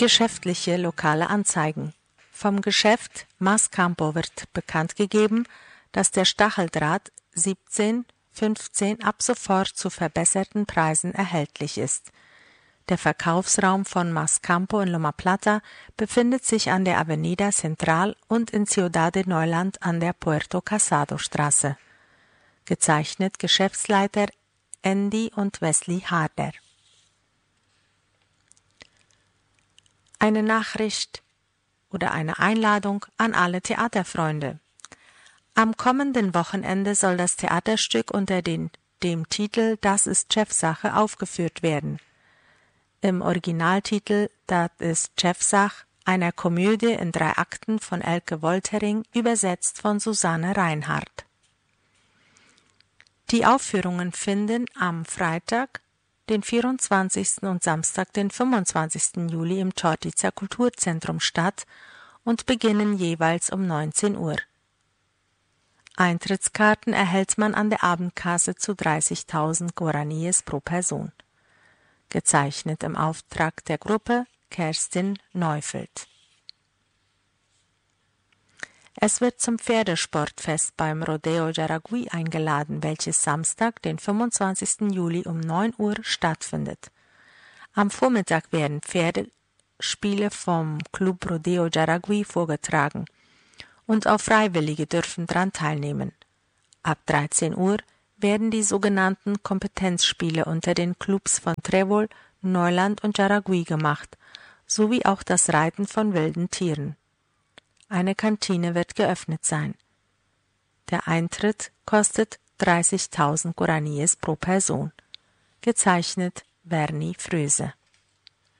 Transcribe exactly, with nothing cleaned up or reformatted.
Geschäftliche lokale Anzeigen. Vom Geschäft Mascampo wird bekannt gegeben, dass der Stacheldraht siebzehn fünfzehn ab sofort zu verbesserten Preisen erhältlich ist. Der Verkaufsraum von Mascampo in Loma Plata befindet sich an der Avenida Central und in Ciudad de Neuland an der Puerto Casado Straße. Gezeichnet Geschäftsleiter Andy und Wesley Harder. Eine Nachricht oder eine Einladung an alle Theaterfreunde. Am kommenden Wochenende soll das Theaterstück unter den, dem Titel Das ist Chefsache aufgeführt werden. Im Originaltitel Das ist Chefsach, einer Komödie in drei Akten von Elke Woltering, übersetzt von Susanne Reinhardt. Die Aufführungen finden am Freitag, den vierundzwanzigsten und Samstag, den fünfundzwanzigsten Juli im Chortica Kulturzentrum statt und beginnen jeweils um neunzehn Uhr. Eintrittskarten erhält man an der Abendkasse zu dreißigtausend Guaraníes pro Person. Gezeichnet im Auftrag der Gruppe Kerstin Neufeld. Es wird zum Pferdesportfest beim Rodeo Yaracuy eingeladen, welches Samstag, den fünfundzwanzigsten Juli um neun Uhr stattfindet. Am Vormittag werden Pferdespiele vom Club Rodeo Yaracuy vorgetragen und auch Freiwillige dürfen daran teilnehmen. Ab dreizehn Uhr werden die sogenannten Kompetenzspiele unter den Clubs von Trébol, Neuland und Yaracuy gemacht, sowie auch das Reiten von wilden Tieren. Eine Kantine wird geöffnet sein. Der Eintritt kostet dreißigtausend Guaraníes pro Person. Gezeichnet Verni Fröse.